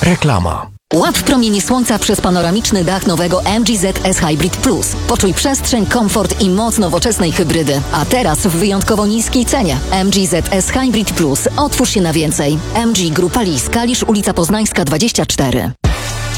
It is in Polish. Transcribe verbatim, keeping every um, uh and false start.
Reklama. Łap promienie słońca przez panoramiczny dach nowego M G Z S Hybrid Plus. Poczuj przestrzeń, komfort i moc nowoczesnej hybrydy. A teraz w wyjątkowo niskiej cenie. M G Z S Hybrid Plus. Otwórz się na więcej. M G Grupa Lis, Kalisz, ulica Poznańska dwadzieścia cztery.